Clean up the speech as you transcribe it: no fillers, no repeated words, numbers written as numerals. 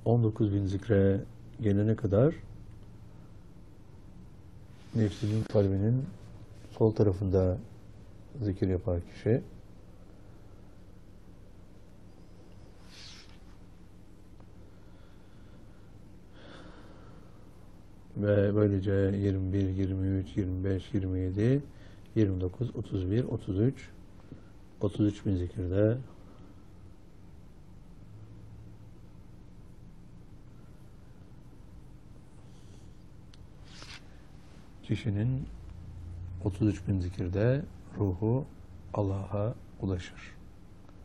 19.000 zikre gelene kadar nefsinin kalbinin sol tarafında zikir yapar kişi. Ve böylece 21, 23, 25, 27, 29, 31, 33, 33 bin zikirde kişinin 33 bin zikirde ruhu Allah'a ulaşır.